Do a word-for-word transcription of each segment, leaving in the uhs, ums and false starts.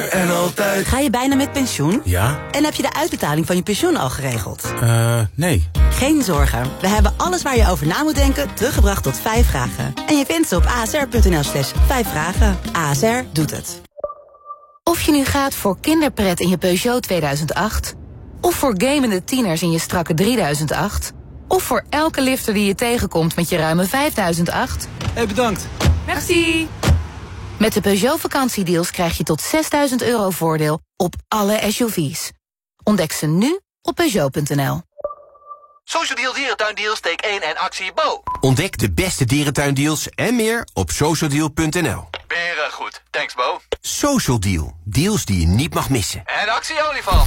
en altijd. Ga je bijna met pensioen? Ja. En heb je de uitbetaling van je pensioen al geregeld? Eh, uh, nee. Geen zorgen. We hebben alles waar je over na moet denken teruggebracht tot vijf vragen. En je vindt ze op asr.nl slash vijf vragen. A S R doet het. Of je nu gaat voor kinderpret in je Peugeot tweeduizend acht... of voor gamende tieners in je strakke drieduizend acht... of voor elke lifter die je tegenkomt met je ruime vijfduizend acht... Hé, hey, bedankt. Merci. Met de Peugeot vakantiedeals krijg je tot zesduizend euro voordeel op alle S U V's. Ontdek ze nu op Peugeot punt n l. Social Deal Dierentuindeals, steek één en actie Bo. Ontdek de beste dierentuindeals en meer op social deal punt n l. Beren goed. Thanks, Bo. Social Deal. Deals die je niet mag missen. En actie olifant.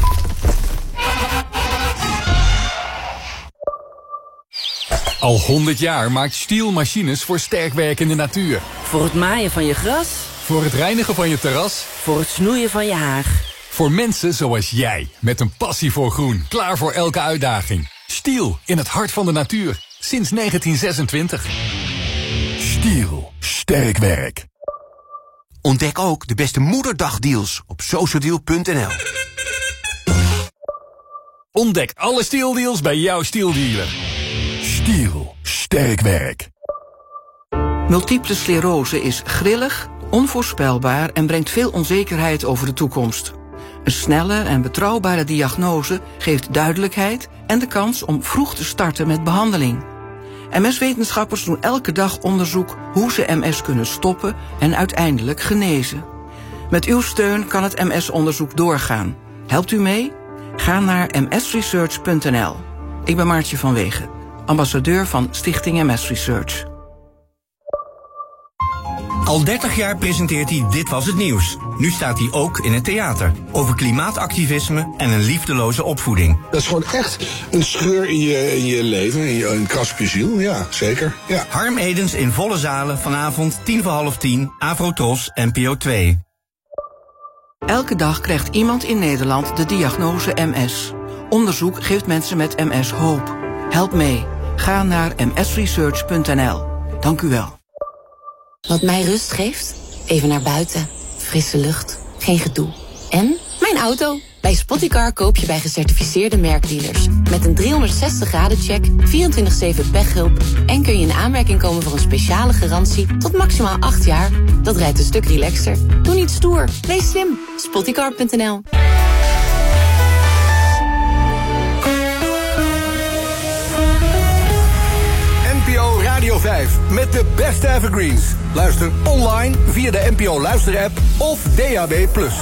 Al honderd jaar maakt Stihl machines voor sterk werkende natuur. Voor het maaien van je gras. Voor het reinigen van je terras. Voor het snoeien van je haag. Voor mensen zoals jij, met een passie voor groen. Klaar voor elke uitdaging. Stihl, in het hart van de natuur. Sinds negentien zesentwintig. Stihl, sterk werk. Ontdek ook de beste moederdagdeals op social deal punt n l. Ontdek alle Stihl deals bij jouw Stihl dealer. Stihl, sterk werk. Multiple sclerose is grillig, onvoorspelbaar en brengt veel onzekerheid over de toekomst. Een snelle en betrouwbare diagnose geeft duidelijkheid en de kans om vroeg te starten met behandeling. M S-wetenschappers doen elke dag onderzoek hoe ze M S kunnen stoppen en uiteindelijk genezen. Met uw steun kan het M S-onderzoek doorgaan. Helpt u mee? Ga naar m s research punt n l. Ik ben Maartje van Wegen, ambassadeur van Stichting M S Research. Al dertig jaar presenteert hij Dit Was Het Nieuws. Nu staat hij ook in het theater. Over klimaatactivisme en een liefdeloze opvoeding. Dat is gewoon echt een scheur in je, in je leven, in je een kras op je ziel. Ja, zeker. Ja. Harm Edens in volle zalen vanavond tien voor half tien, Afrotros, N P O twee. Elke dag krijgt iemand in Nederland de diagnose M S. Onderzoek geeft mensen met M S hoop. Help mee. Ga naar m s research punt n l. Dank u wel. Wat mij rust geeft? Even naar buiten. Frisse lucht. Geen gedoe. En mijn auto. Bij Spottycar koop je bij gecertificeerde merkdealers. Met een driehonderdzestig graden check, vierentwintig zeven pechhulp... en kun je in aanmerking komen voor een speciale garantie tot maximaal acht jaar. Dat rijdt een stuk relaxter. Doe niet stoer. Wees slim. Spottycar punt n l. N P O Radio vijf met de beste evergreens. Luister online via de N P O Luister-app of D A B plus.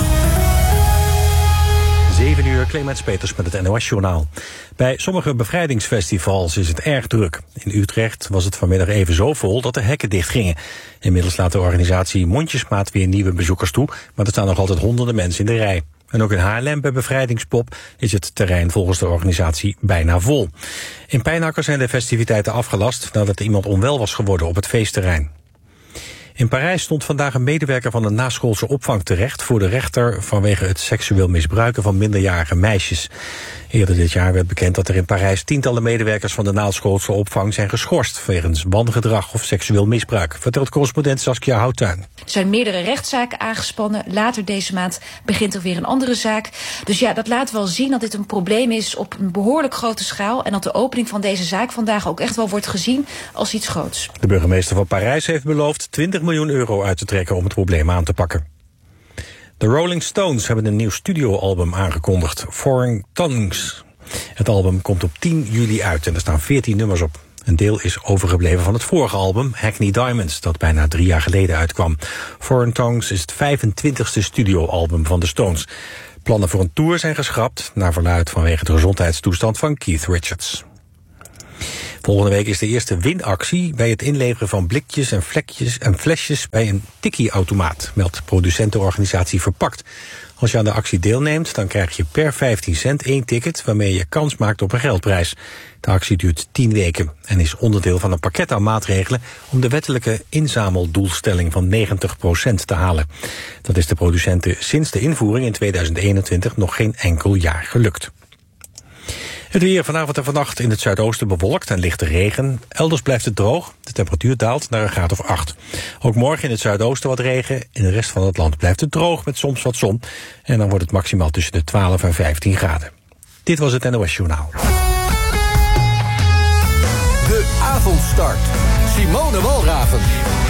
zeven uur, Clemens Peters met het N O S-journaal. Bij sommige bevrijdingsfestivals is het erg druk. In Utrecht was het vanmiddag even zo vol dat de hekken dichtgingen. Inmiddels laat de organisatie mondjesmaat weer nieuwe bezoekers toe, maar er staan nog altijd honderden mensen in de rij. En ook in Haarlem bij Bevrijdingspop is het terrein volgens de organisatie bijna vol. In Pijnacker zijn de festiviteiten afgelast nadat iemand onwel was geworden op het feestterrein. In Parijs stond vandaag een medewerker van de naschoolse opvang terecht voor de rechter vanwege het seksueel misbruiken van minderjarige meisjes. Eerder dit jaar werd bekend dat er in Parijs tientallen medewerkers van de naschoolse opvang zijn geschorst wegens wangedrag of seksueel misbruik, vertelt correspondent Saskia Houttuin. Er zijn meerdere rechtszaken aangespannen. Later deze maand begint er weer een andere zaak. Dus ja, dat laat wel zien dat dit een probleem is op een behoorlijk grote schaal en dat de opening van deze zaak vandaag ook echt wel wordt gezien als iets groots. De burgemeester van Parijs heeft beloofd twintig miljoen euro uit te trekken om het probleem aan te pakken. De Rolling Stones hebben een nieuw studioalbum aangekondigd, Foreign Tongues. Het album komt op tien juli uit en er staan veertien nummers op. Een deel is overgebleven van het vorige album, Hackney Diamonds, dat bijna drie jaar geleden uitkwam. Foreign Tongues is het vijfentwintigste studioalbum van de Stones. Plannen voor een tour zijn geschrapt, naar verluidt vanwege de gezondheidstoestand van Keith Richards. Volgende week is de eerste winactie bij het inleveren van blikjes en vlekjes en flesjes bij een tikkie-automaat, meldt producentenorganisatie Verpakt. Als je aan de actie deelneemt, dan krijg je per vijftien cent één ticket waarmee je kans maakt op een geldprijs. De actie duurt tien weken en is onderdeel van een pakket aan maatregelen om de wettelijke inzameldoelstelling van negentig procent te halen. Dat is de producenten sinds de invoering in tweeduizend eenentwintig nog geen enkel jaar gelukt. Het weer vanavond en vannacht in het zuidoosten bewolkt en lichte regen. Elders blijft het droog. De temperatuur daalt naar een graad of acht. Ook morgen in het zuidoosten wat regen. In de rest van het land blijft het droog met soms wat zon. En dan wordt het maximaal tussen de twaalf en vijftien graden. Dit was het N O S Journaal. De avondstart. Simone Walraven.